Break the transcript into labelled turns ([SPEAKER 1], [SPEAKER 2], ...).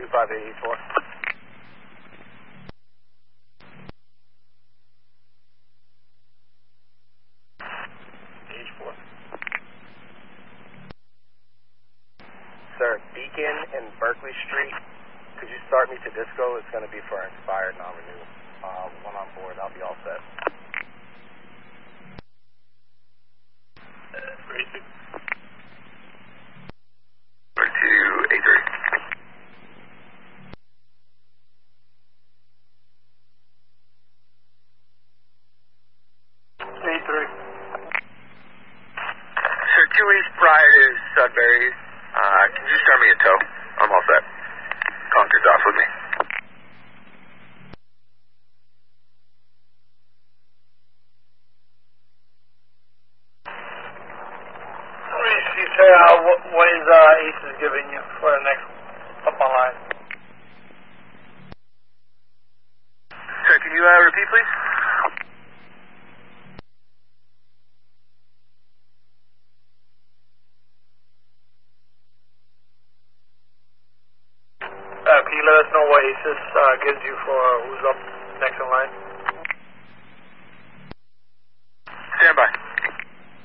[SPEAKER 1] 25884. H4. Sir, Beacon and Berkeley Street, could you start me to Disco? It's going to be for an expired non-renew. One on board, I'll be all set. 3283.
[SPEAKER 2] Sir, 2 East Pride is Sudbury. Can you start me a tow? I'm all set. Conquer's off with me.
[SPEAKER 3] What is Aces giving you for the next up on line?
[SPEAKER 2] Sir, can you repeat, please?
[SPEAKER 3] Can you let us know what Aces gives you for who's up next in line?
[SPEAKER 2] Stand by.